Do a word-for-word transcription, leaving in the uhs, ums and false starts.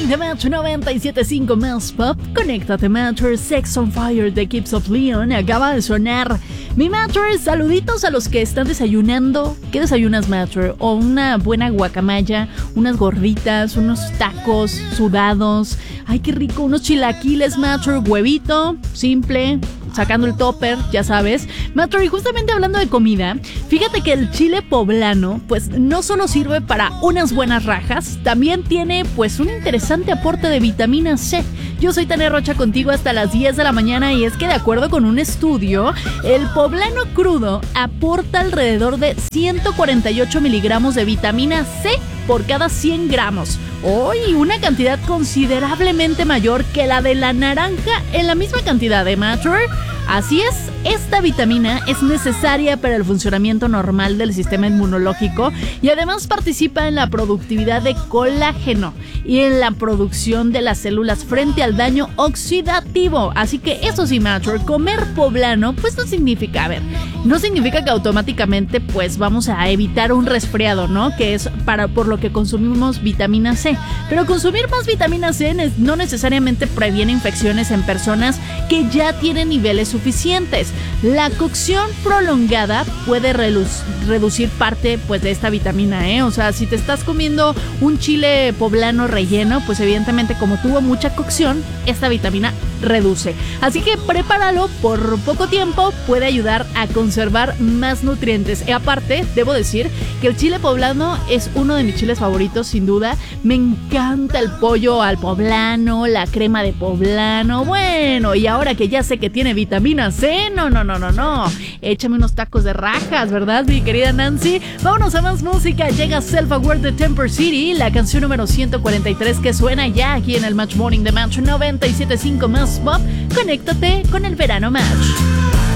The Match noventa y siete punto cinco más pop. Conéctate, Matcher. Sex on Fire de Kings of Leon acaba de sonar. Mi Matcher, saluditos a los que están desayunando. ¿Qué desayunas, Matcher? O una buena guacamaya, unas gorditas, unos tacos sudados. Ay, qué rico, unos chilaquiles, Matcher, huevito, simple, sacando el topper, ya sabes. Matcher, y justamente hablando de comida, fíjate que el chile poblano, pues no solo sirve para unas buenas rajas, también tiene pues un interesante aporte de vitamina C. Yo soy Tania Rocha contigo hasta las diez de la mañana y es que de acuerdo con un estudio, el poblano crudo aporta alrededor de ciento cuarenta y ocho miligramos de vitamina C por cada cien gramos. Hoy una cantidad considerablemente mayor que la de la naranja en la misma cantidad de Matcher. Así es, esta vitamina es necesaria para el funcionamiento normal del sistema inmunológico y además participa en la productividad de colágeno y en la producción de las células frente al daño oxidativo. Así que eso sí, Matcher, comer poblano pues no significa, a ver, no significa que automáticamente pues vamos a evitar un resfriado, ¿no? Que es para por lo que consumimos vitamina C. Pero consumir más vitamina C no necesariamente previene infecciones en personas que ya tienen niveles suficientes. La cocción prolongada puede reluz- reducir parte pues de esta vitamina, ¿eh? O sea, si te estás comiendo un chile poblano relleno, pues evidentemente como tuvo mucha cocción, esta vitamina reduce. Así que prepáralo por poco tiempo, puede ayudar a conservar más nutrientes. Y aparte, debo decir que el chile poblano es uno de mis chiles favoritos, sin duda. Me encanta el pollo al poblano, la crema de poblano. Bueno, y ahora que ya sé que tiene vitamina C, no, no, no, no, no. Échame unos tacos de rajas, ¿verdad, mi querida Nancy? Vámonos a más música. Llega Self Aware de Temper City, la canción número ciento cuarenta y tres que suena ya aquí en el Match Morning de Match noventa y siete punto cinco más pop. Conéctate con el Verano Match.